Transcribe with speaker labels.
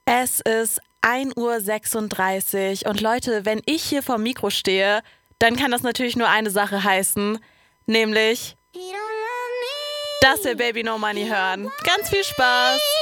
Speaker 1: Es ist 1:36 Uhr und Leute, wenn ich hier vorm Mikro stehe, dann kann das natürlich nur eine Sache heißen, nämlich, dass wir Baby No Money hören. Ganz viel Spaß!